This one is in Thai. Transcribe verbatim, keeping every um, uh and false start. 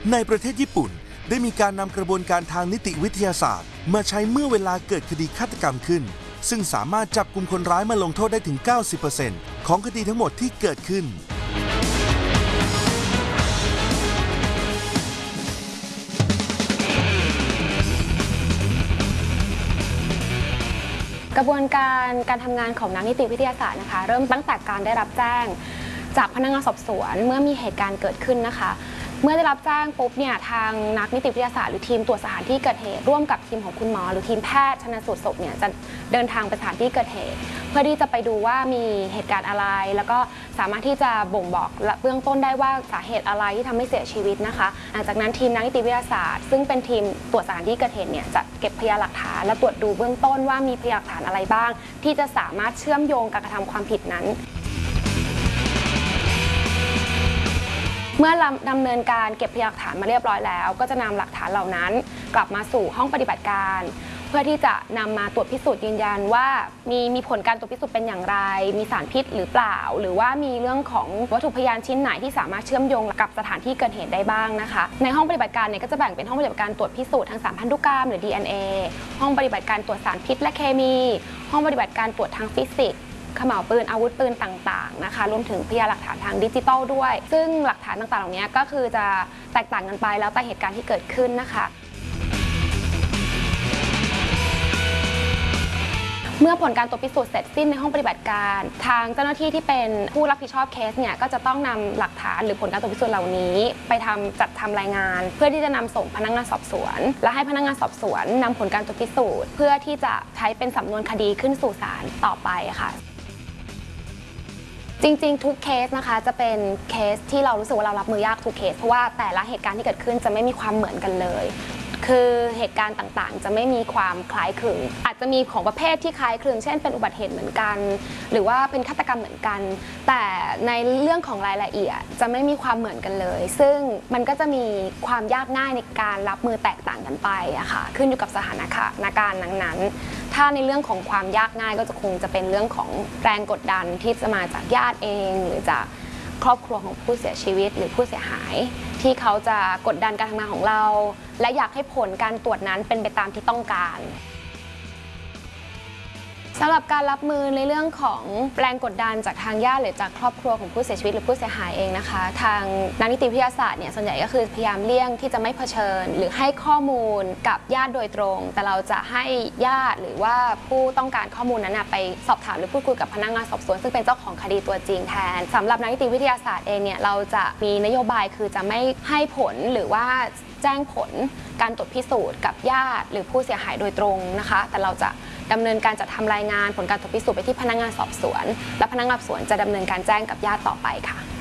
ในประเทศญี่ปุ่นได้มีการนำกระบวนการทางนิติวิทยาศาสตร์มาใช้เมื่อเวลาเกิดคดีฆาตกรรมขึ้นซึ่งสามารถจับกลุ่มคนร้ายมาลงโทษได้ถึง เก้าสิบเปอร์เซ็นต์ ของคดีทั้งหมดที่เกิดขึ้นกระบวนการการทำงานของนักนิติวิทยาศาสตร์นะคะเริ่มตั้งแต่การได้รับแจ้งจากพนักงานสอบสวนเมื่อมีเหตุการณ์เกิดขึ้นนะคะเมื่อได้รับแจ้งปุ๊บเนี่ยทางนักนิติวิทยาศาสตร์หรือทีมตรวจสถานที่เกิดเหตุร่วมกับทีมของคุณหมอหรือทีมแพทย์ชันสูตรศพเนี่ยจะเดินทางไปสถานที่เกิดเหตุเพื่อที่จะไปดูว่ามีเหตุการณ์อะไรแล้วก็สามารถที่จะบ่งบอกเบื้องต้นได้ว่าสาเหตุอะไรที่ทำให้เสียชีวิตนะคะหลังจากนั้นทีมนักนิติวิทยาศาสตร์ซึ่งเป็นทีมตรวจสถานที่เกิดเหตุเนี่ยจะเก็บพยานหลักฐานและตรวจดูเบื้องต้นว่ามีพยานหลักฐานอะไรบ้างที่จะสามารถเชื่อมโยงการกระทำความผิดนั้นเมื่อดำเนินการเก็บพยานหลักฐานมาเรียบร้อยแล้วก็จะนำหลักฐานเหล่านั้นกลับมาสู่ห้องปฏิบัติการเพื่อที่จะนำมาตรวจพิสูจน์ยืนยันว่ามีมีผลการตรวจพิสูจน์เป็นอย่างไรมีสารพิษหรือเปล่าหรือว่ามีเรื่องของวัตถุพยานชิ้นไหนที่สามารถเชื่อมโยงกับสถานที่เกิดเหตุได้บ้างนะคะในห้องปฏิบัติการเนี่ยก็จะแบ่งเป็นห้องปฏิบัติการตรวจพิสูจน์ทางสารพันธุกรรมหรือ ดี เอ็น เอ ห้องปฏิบัติการตรวจสารพิษและเคมีห้องปฏิบัติการตรวจทางฟิสิกส์เขม่าวปืนอาวุธปืนต่างๆนะคะรวมถึงพยานหลักฐานทางดิจิทัลด้วยซึ่งหลักฐานต่างๆเหล่านี้ก็คือจะแตกต่างกันไปแล้วแต่เหตุการณ์ที่เกิดขึ้นนะคะเมื่อผลการตรวจพิสูจน์เสร็จสิ้นในห้องปฏิบัติการทางเจ้าหน้าที่ที่เป็นผู้รับผิดชอบเคสเนี่ยก็จะต้องนำหลักฐานหรือผลการตรวจพิสูจน์เหล่านี้ไปทำจัดทำรายงานเพื่อที่จะนำส่งพนักงานสอบสวนและให้พนักงานสอบสวนนำผลการตรวจพิสูจน์เพื่อที่จะใช้เป็นสำนวนคดีขึ้นสู่ศาลต่อไปค่ะจริงๆทุกเคสนะคะจะเป็นเคสที่เรารู้สึกว่าเรารับมือยากทุกเคสเพราะว่าแต่ละเหตุการณ์ที่เกิดขึ้นจะไม่มีความเหมือนกันเลยคือเหตุการณ์ต่างๆจะไม่มีความคล้ายคลึงอาจจะมีของประเภทที่คล้ายคลึงเช่นเป็นอุบัติเหตุเหมือนกันหรือว่าเป็นฆาตกรรมเหมือนกันแต่ในเรื่องของรายละเอียดจะไม่มีความเหมือนกันเลยซึ่งมันก็จะมีความยากง่ายในการรับมือแตกต่างกันไปอะค่ะขึ้นอยู่กับสถานการณ์นั้นๆถ้าในเรื่องของความยากง่ายก็จะคงจะเป็นเรื่องของแรงกดดันที่จะมาจากญาติเองหรือจากครอบครัวของผู้เสียชีวิตหรือผู้เสียหายที่เขาจะกดดันการทำงานของเราและอยากให้ผลการตรวจนั้นเป็นไปตามที่ต้องการสำหรับการรับมือในเรื่องของแรงกดดันจากทางญาติหรือจากครอบครัวของผู้เสียชีวิตหรือผู้เสียหายเองนะคะทางนักนิติวิทยาศาสตร์เนี่ยส่วนใหญ่ก็คือพยายามเลี่ยงที่จะไม่เผชิญหรือให้ข้อมูลกับญาติโดยตรงแต่เราจะให้ญาติหรือว่าผู้ต้องการข้อมูลนั้นไปสอบถามหรือพูดคุยกับพนักงานสอบสวนซึ่งเป็นเจ้าของคดีตัวจริงแทนสำหรับนักนิติวิทยาศาสตร์เองเนี่ยเราจะมีนโยบายคือจะไม่ให้ผลหรือว่าแจ้งผลการตรวจพิสูจน์กับญาติหรือผู้เสียหายโดยตรงนะคะแต่เราจะดำเนินการจัดทำรายงานผลการตรวจพิสูจน์ไปที่พนักงานสอบสวนและพนักงานสอบสวนจะดำเนินการแจ้งกับญาติต่อไปค่ะ